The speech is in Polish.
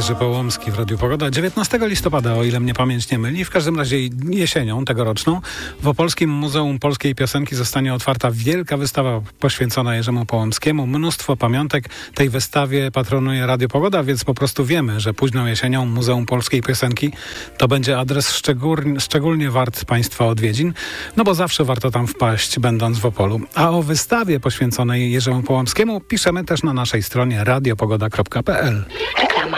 Jerzy Połomski w Radiu Pogoda. 19 listopada, o ile mnie pamięć nie myli, w każdym razie jesienią tegoroczną, w Opolskim Muzeum Polskiej Piosenki zostanie otwarta wielka wystawa poświęcona Jerzemu Połomskiemu. Mnóstwo pamiątek tej wystawie patronuje Radio Pogoda, więc po prostu wiemy, że późną jesienią Muzeum Polskiej Piosenki to będzie adres szczególnie wart Państwa odwiedzin, no bo zawsze warto tam wpaść, będąc w Opolu. A o wystawie poświęconej Jerzemu Połomskiemu piszemy też na naszej stronie radiopogoda.pl.